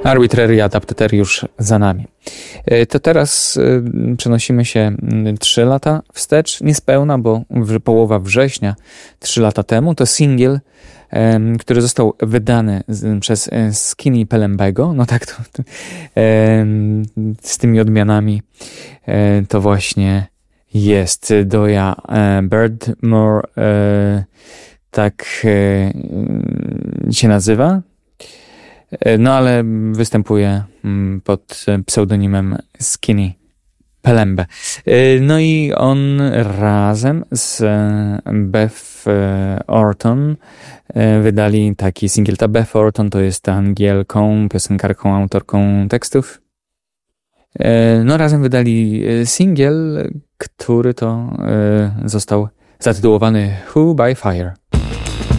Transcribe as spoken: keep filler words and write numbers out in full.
Arbitrary Adapter już za nami. To teraz przenosimy się trzy lata wstecz, niespełna, bo połowa września, trzy lata temu, to singiel, który został wydany przez Skinny Pelembego. No tak, to, to z tymi odmianami to właśnie jest. Doja Birdmore tak się nazywa. No ale występuje pod pseudonimem Skinny Pelembe. No i on razem z Beth Orton wydali taki singiel. Ta Beth Orton to jest Angielką, piosenkarką, autorką tekstów. No razem wydali singiel, który to został zatytułowany Who by Fire.